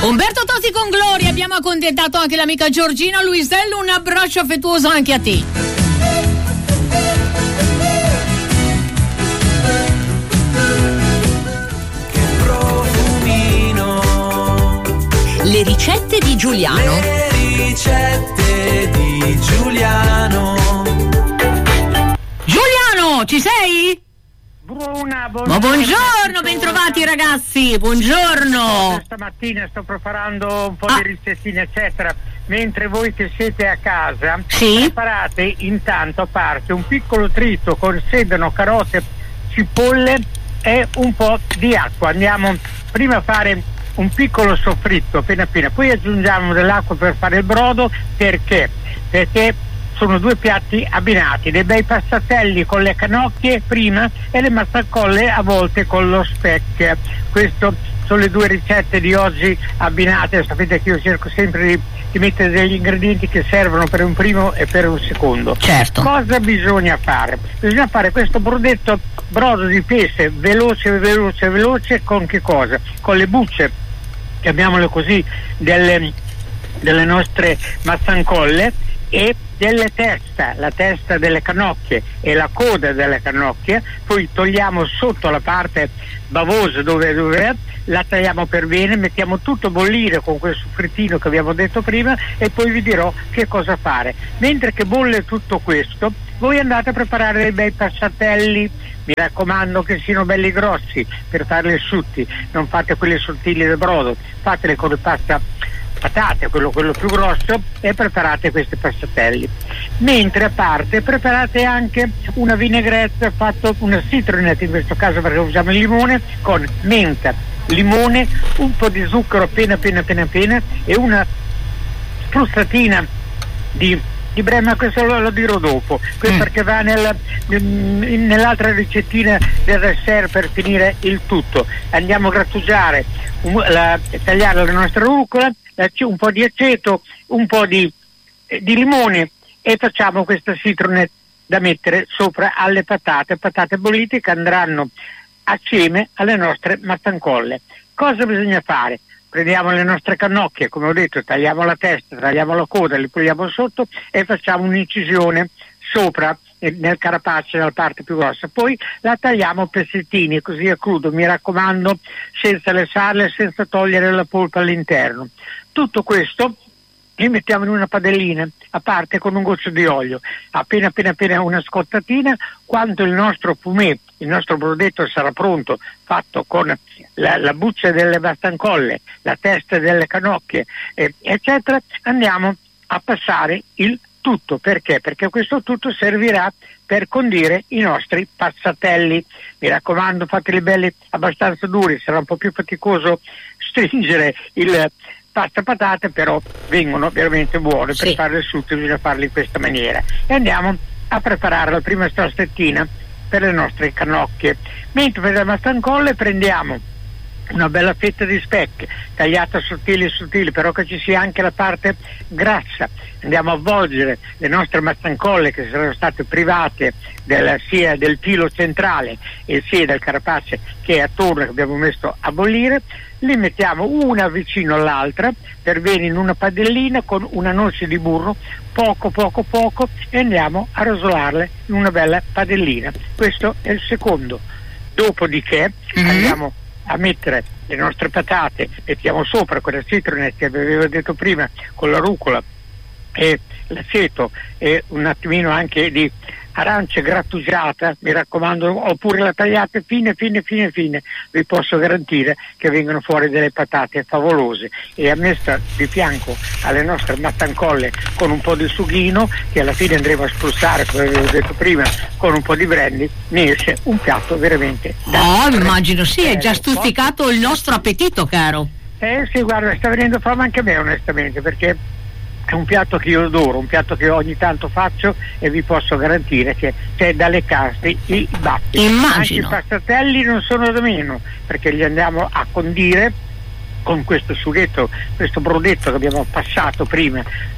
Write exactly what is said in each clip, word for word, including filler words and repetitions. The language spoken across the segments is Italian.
Umberto Tosi con Gloria, abbiamo accontentato anche l'amica Giorgina Luisello, un abbraccio affettuoso anche a te. Che profumino. Le ricette di Giuliano. Le ricette di Giuliano. Giuliano, ci sei? Bruna, buongiorno. Ma buongiorno, bentrovati ragazzi, buongiorno. Stamattina sto preparando un po' Ah. di ricettine eccetera, mentre voi che siete a casa Sì. preparate intanto a parte un piccolo trito con sedano, carote, cipolle e un po' di acqua. Andiamo prima a fare un piccolo soffritto appena appena, poi aggiungiamo dell'acqua per fare il brodo. Perché? Perché sono due piatti abbinati, dei bei passatelli con le canocchie prima e le mazzacolle a volte con lo speck. Questo sono le due ricette di oggi abbinate. Sapete che io cerco sempre di, di mettere degli ingredienti che servono per un primo e per un secondo. Certo. Cosa bisogna fare? Bisogna fare questo brodetto, brodo di pesce veloce, veloce, veloce. Con che cosa? Con le bucce, chiamiamole così, delle, delle nostre mazzancolle e delle testa, la testa delle canocchie e la coda delle canocchie. Poi togliamo sotto la parte bavosa dove, dove è, la tagliamo per bene, mettiamo tutto a bollire con quel soffrittino che abbiamo detto prima e poi vi dirò che cosa fare. Mentre che bolle tutto questo, voi andate a preparare dei bei passatelli. Mi raccomando che siano belli grossi per farli asciutti, non fate quelli sottili del brodo, fateli con le pasta patate, quello, quello più grosso, e preparate questi passatelli. Mentre a parte preparate anche una vinaigrette, fatto una citronette in questo caso perché usiamo il limone, con menta, limone, un po' di zucchero appena appena appena appena e una spruzzatina di di brema. Questo lo, lo dirò dopo, mm. perché va nel, nell'altra ricettina del dessert per finire il tutto. Andiamo a grattugiare, um, la, tagliare la nostra rucola, un po' di aceto, un po' di, eh, di limone e facciamo questa citronette da mettere sopra alle patate, patate bollite che andranno assieme alle nostre mazzancolle. Cosa bisogna fare? Prendiamo le nostre cannocchie, come ho detto, tagliamo la testa, tagliamo la coda, li puliamo sotto e facciamo un'incisione sopra nel carapace, nella parte più grossa. Poi la tagliamo a pezzettini, così a crudo, mi raccomando, senza lessarle, senza togliere la polpa all'interno. Tutto questo li mettiamo in una padellina a parte con un goccio di olio, appena appena appena una scottatina. Quando il nostro fumé, il nostro brodetto sarà pronto, fatto con la, la buccia delle bastancolle, la testa delle canocchie, eh, eccetera, andiamo a passare il tutto. Perché? Perché questo tutto servirà per condire i nostri passatelli. Mi raccomando, fateli belli abbastanza duri, sarà un po' più faticoso stringere il pasta patate, però vengono veramente buone. Sì. Per fare il succo bisogna farli in questa maniera e andiamo a preparare la prima salsettina per le nostre canocchie. Mentre per le mastancolle prendiamo una bella fetta di speck tagliata sottili sottili, però che ci sia anche la parte grassa. Andiamo a avvolgere le nostre mazzancolle che saranno state private del, sia del filo centrale e sia del carapace che è attorno, che abbiamo messo a bollire. Li mettiamo una vicino all'altra per bene in una padellina con una noce di burro, poco poco poco, e andiamo a rosolarle in una bella padellina. Questo è il secondo. Dopodiché mm-hmm. andiamo a mettere le nostre patate, mettiamo sopra quella citronette che vi avevo detto prima con la rucola e l'aceto e un attimino anche di arancia grattugiata, mi raccomando, oppure la tagliate fine fine fine fine, vi posso garantire che vengono fuori delle patate favolose. E a messa di fianco alle nostre mazzancolle con un po' di sughino che alla fine andremo a spruzzare, come avevo detto prima, con un po' di brandy, ne esce un piatto veramente da oh immagino sì, è già stuzzicato il nostro appetito, caro. Eh sì, guarda, sta venendo fame anche a me onestamente, perché è un piatto che io adoro, un piatto che ogni tanto faccio e vi posso garantire che c'è da leccarsi i baffi. Immagino. Anche i passatelli non sono da meno, perché li andiamo a condire con questo sughetto, questo brodetto che abbiamo passato prima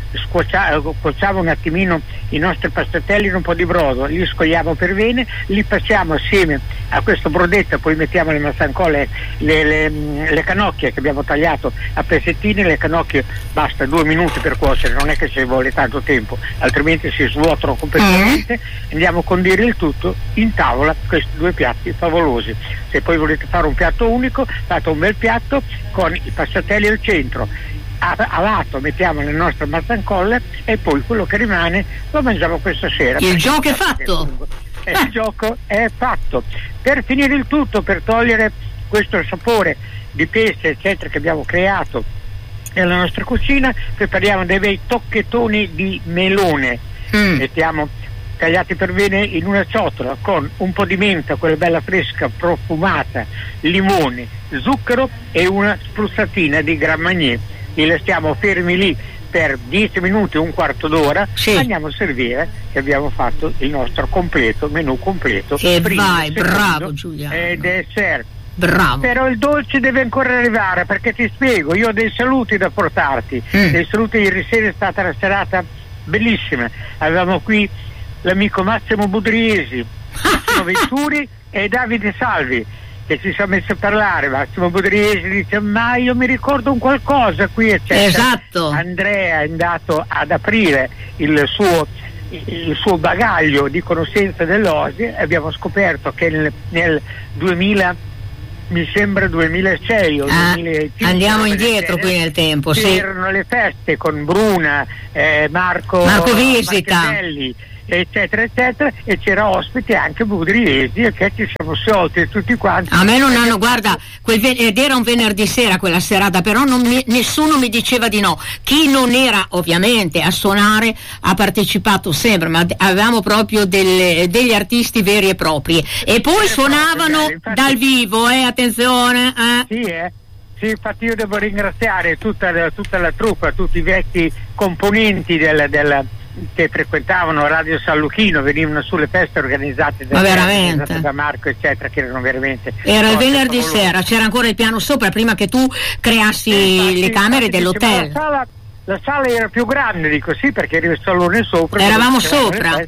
scuociamo, cuociamo un attimino i nostri passatelli in un po' di brodo, li scogliamo per bene, li passiamo assieme a questo brodetto, poi mettiamo le mazzancolle, le, le, le canocchie che abbiamo tagliato a pezzettini. Le canocchie basta due minuti per cuocere, non è che ci vuole tanto tempo, altrimenti si svuotano completamente. Mm. Andiamo a condire il tutto in tavola, questi due piatti favolosi. Se poi volete fare un piatto unico, fate un bel piatto con i passatelli al centro, a, a lato mettiamo le nostre mazzancolle e poi quello che rimane lo mangiamo questa sera. Il gioco è fatto. È il gioco è fatto. Per finire il tutto, per togliere questo sapore di pesce eccetera che abbiamo creato nella nostra cucina, prepariamo dei bei tocchettoni di melone. Mm. Mettiamo tagliati per bene in una ciotola con un po' di menta, quella bella fresca profumata, limone, zucchero e una spruzzatina di Grand Marnier. Li lasciamo fermi lì per dieci minuti, un quarto d'ora. Sì. Andiamo a servire che abbiamo fatto il nostro completo menù completo. E primo, vai, bravo Giuliano. E dessert. Bravo. Però il dolce deve ancora arrivare, perché ti spiego, io ho dei saluti da portarti. Mm. Dei saluti. Ieri sera è stata una serata bellissima. Avevamo qui l'amico Massimo Budriesi, Massimo Venturi e Davide Salvi, che ci siamo messi a parlare. Massimo Budriesi dice: ma io mi ricordo un qualcosa qui, eccetera. Esatto. Andrea è andato ad aprire il suo il suo bagaglio di conoscenza dell'O S I e abbiamo scoperto che nel, nel duemila, mi sembra duemilasei o ah, duemilacinque, andiamo indietro qui nel tempo. Sì. C'erano le feste con Bruna, eh, Marco Marco Visita, Marcheselli, eccetera eccetera, e c'era ospite anche Budriesi, e che ci siamo sciolti tutti quanti. A me non hanno, guarda, quel ven- ed era un venerdì sera quella serata, però non mi, nessuno mi diceva di no. Chi non era ovviamente a suonare ha partecipato sempre, ma avevamo proprio delle, degli artisti veri e propri, e poi veri suonavano proprio, infatti, dal vivo, eh, attenzione. Eh. Sì, eh. Sì, infatti io devo ringraziare tutta la, tutta la truppa, tutti i vecchi componenti del, del che frequentavano Radio San Luchino, venivano sulle feste organizzate da, organizzate da Marco eccetera, che erano veramente era il venerdì favolose. Sera c'era ancora il piano sopra prima che tu creassi eh, infatti, le camere infatti, dell'hotel. La sala, la sala era più grande, dico sì, perché era il salone sopra, eravamo sopra.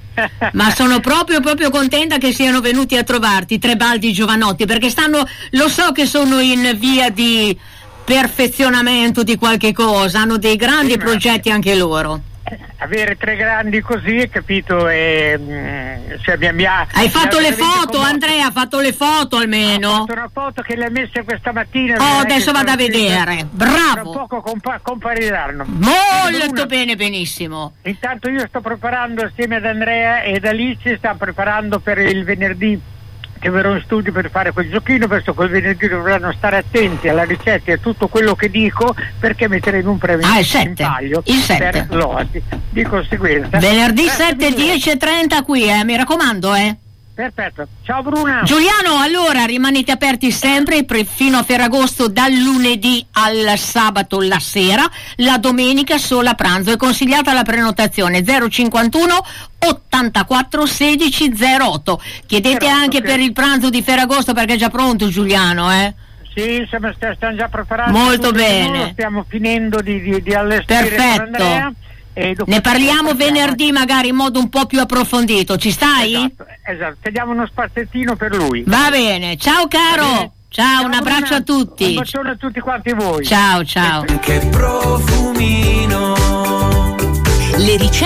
Ma sono proprio proprio contenta che siano venuti a trovarti Trebaldi Giovanotti, perché stanno, lo so che sono in via di perfezionamento di qualche cosa, hanno dei grandi sì, progetti anche loro. Avere tre grandi così, capito? E, cioè abbiamo, hai fatto le foto, Andrea? Ha fatto le foto almeno? Ho fatto una foto che l'hai messa questa mattina. Oh, adesso vado a vedere. Bravo. Tra poco compa- compariranno. Molto Bruna. Bene, benissimo. Intanto io sto preparando assieme ad Andrea ed Alice, sta preparando per il venerdì che verrò in studio per fare quel giochino, perché quel venerdì dovranno stare attenti alla ricetta e a tutto quello che dico, perché metterei in un premio ah, in palio il per l'O S I. Di conseguenza venerdì sette, dieci e trenta qui, eh, mi raccomando, eh. Perfetto, ciao Bruna. Giuliano, allora rimanete aperti sempre fino a Ferragosto, dal lunedì al sabato la sera, la domenica solo a pranzo. È consigliata la prenotazione zero cinquantuno ottantaquattro sedici zero otto. Chiedete Però, anche okay. per il pranzo di Ferragosto, perché è già pronto Giuliano, eh? Sì, stiamo, stiamo già preparando. Molto bene. Stiamo finendo di, di, di allestire. Perfetto. Ne parliamo venerdì magari in modo un po' più approfondito, ci stai? Esatto, esatto. Teniamo uno spazzettino per lui. Va bene, ciao caro, ciao, ciao, un abbraccio Bruna, a tutti. Un bacione a tutti quanti voi. Ciao, ciao. Che profumino. Le ricette